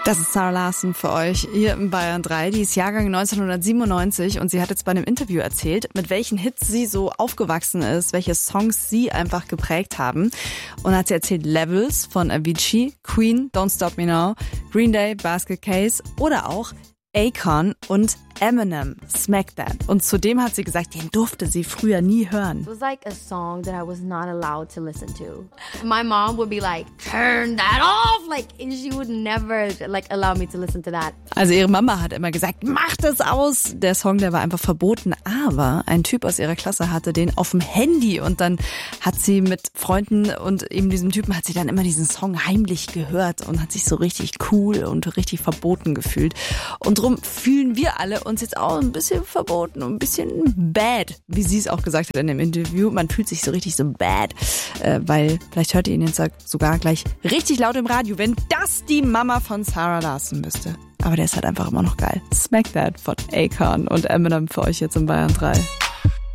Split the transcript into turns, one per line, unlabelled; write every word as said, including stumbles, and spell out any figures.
Das ist Sarah Larsson für euch hier im Bayern drei. Die ist Jahrgang neunzehnhundertsiebenundneunzig und sie hat jetzt bei einem Interview erzählt, mit welchen Hits sie so aufgewachsen ist, welche Songs sie einfach geprägt haben. Und hat sie erzählt Levels von Avicii, Queen, Don't Stop Me Now, Green Day, Basket Case oder auch Akon und Eminem, Smack That. Und zudem hat sie gesagt, den durfte sie früher nie hören.
It was like a song that I was not allowed to listen to. My mom would be like, turn that off! Like, she would never like allow me to listen to that.
Also ihre Mama hat immer gesagt, mach das aus! Der Song, der war einfach verboten. Aber ein Typ aus ihrer Klasse hatte den auf dem Handy und dann hat sie mit Freunden und eben diesem Typen hat sie dann immer diesen Song heimlich gehört und hat sich so richtig cool und richtig verboten gefühlt. Und drum fühlen wir alle uns jetzt auch ein bisschen verboten und ein bisschen bad, wie sie es auch gesagt hat in dem Interview. Man fühlt sich so richtig so bad, äh, weil vielleicht hört ihr ihn jetzt sogar gleich richtig laut im Radio, wenn das die Mama von Sarah Larsson wüsste. Aber der ist halt einfach immer noch geil. Smack That von Akon und Eminem für euch jetzt in Bayern drei.